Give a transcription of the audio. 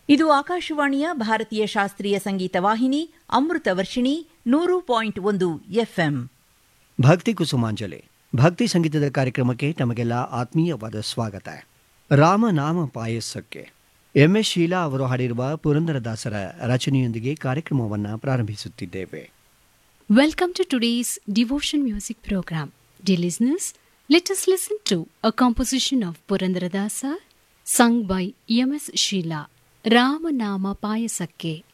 ಇದು ಆಕಾಶವಾಣಿಯ ಭಾರತೀಯ ಶಾಸ್ತ್ರೀಯ ಸಂಗೀತ ವಾಹಿನಿ ಅಮೃತ ವರ್ಷಿಣಿ 100.1 FM. ಭಕ್ತಿ ಕುಸುಮಾಂಜಲಿ ಭಕ್ತಿ ಸಂಗೀತದ ಕಾರ್ಯಕ್ರಮಕ್ಕೆ ತಮಗೆಲ್ಲ ಆತ್ಮೀಯವಾದ ಸ್ವಾಗತ. ರಾಮನಾಮ ಪಾಯಸಕ್ಕೆ MS ಶೀಲಾ ಅವರು ಹಾಡಿರುವ ಪುರಂದರದಾಸರ ರಚನೆಯೊಂದಿಗೆ ಕಾರ್ಯಕ್ರಮವನ್ನು ಪ್ರಾರಂಭಿಸುತ್ತಿದ್ದೇವೆ. Welcome to today's devotion music program. Dear listeners, let us listen to a composition of Purandaradasa sung by MS Sheela, Ramanama Payasakke.